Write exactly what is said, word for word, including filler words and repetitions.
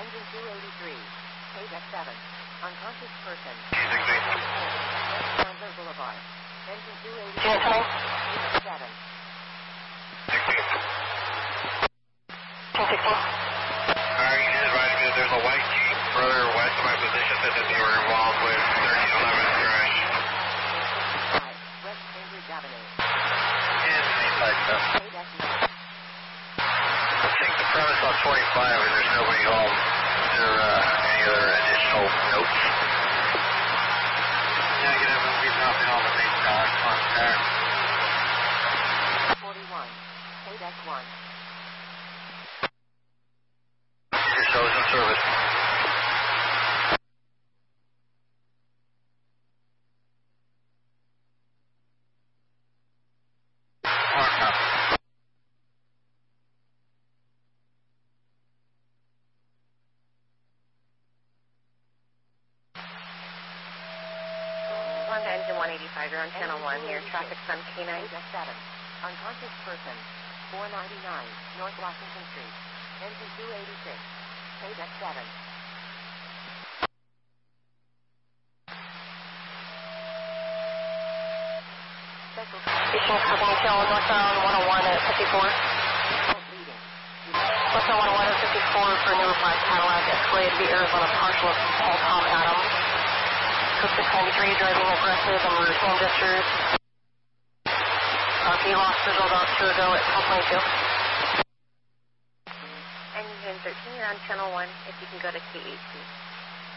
Engine two eighty-three. K deck seven. Unconscious person. Sandler Boulevard. Engine two eighty-three. K deck seven. ten sixteen. Alright, you just advise me that there's a white Jeep further west of my position that says you were involved with thirteen eleven crash. West Cambridge Avenue. Yeah, it's any type stuff. K deck nine. I think the premise on twenty-five is there's nobody home. Is there uh, any other additional notes? Negative, and we've nothing on the main car. On car. forty-one. K deck one. Your show's in service. Mark up. One to engine one eighty-five, you're on channel one here, traffic's on K nine. K deck seven. Unconscious person. four ninety-nine. North Washington Street. Engine two eighty-six. K deck seven. Special Station Company Channel northbound one oh one at fifty-four. leading. Northbound one oh one at fifty-four for New Five Cadillac Escalade to Arizona partial Paul Tom Adams. Cook six ninety-three driving aggressive and route hand gestures. R P lost visual about two ago at twelve twenty-two. Engine thirteen, you're on channel one, if you can go to K eighteen.